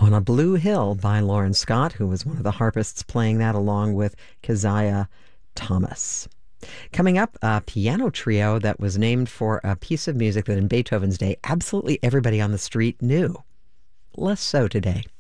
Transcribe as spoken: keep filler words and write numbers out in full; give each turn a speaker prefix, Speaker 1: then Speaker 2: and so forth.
Speaker 1: On a Blue Hill by Lauren Scott, who was one of the harpists playing that along with Keziah Thomas. Coming up, a piano trio that was named for a piece of music that in Beethoven's day absolutely everybody on the street knew. Less so today.